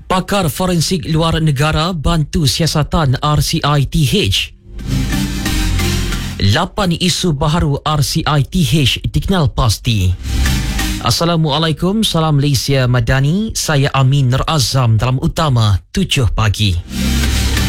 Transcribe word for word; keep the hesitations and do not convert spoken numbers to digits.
Pakar forensik luar negara bantu siasatan R C I T H. lapan isu baharu R C I T H dikenal pasti. Assalamualaikum, salam Malaysia Madani. Saya Amin Nur Azam dalam Utama tujuh pagi.